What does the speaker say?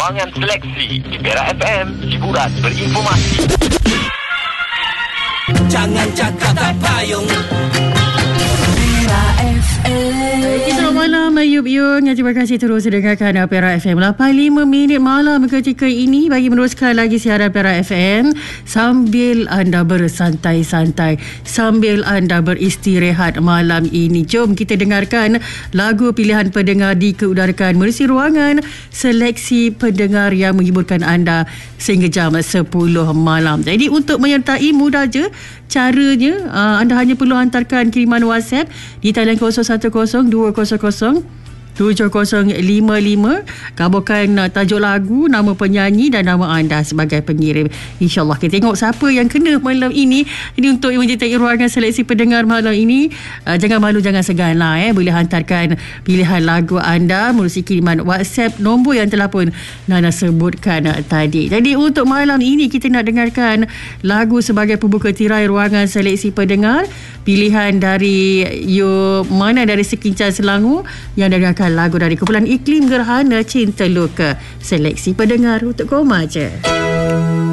Ruangan Seleksi di Perak FM. Hiburan berinformasi. Jangan cakap tak payung. Selamat malam Ayub Yung. Terima kasih terus dengarkan Perak FM 85 minit malam ketika ini bagi meneruskan lagi siaran Perak FM sambil anda bersantai-santai, sambil anda beristirahat malam ini. Jom kita dengarkan lagu pilihan pendengar dikeudarakan melalui ruangan seleksi pendengar yang menghiburkan anda sehingga jam 10 malam. Jadi untuk menyertai mudah je caranya. Anda hanya perlu hantarkan kiriman WhatsApp di talian 0102007055. Kabarkan tajuk lagu, nama penyanyi dan nama anda sebagai pengirim. InsyaAllah kita tengok siapa yang kena malam ini. Ini untuk menyertai ruangan seleksi pendengar malam ini. Jangan malu, jangan segan lah. Boleh hantarkan pilihan lagu anda melalui kiriman WhatsApp nombor yang telah pun Nana sebutkan tadi. Jadi untuk malam ini kita nak dengarkan lagu sebagai pembuka tirai ruangan seleksi pendengar. Pilihan dari mana dari Sekincang Selangor yang dengarkan lagu dari kumpulan Iklim Gerhana Cinta Luka. Seleksi pendengar untuk koma je.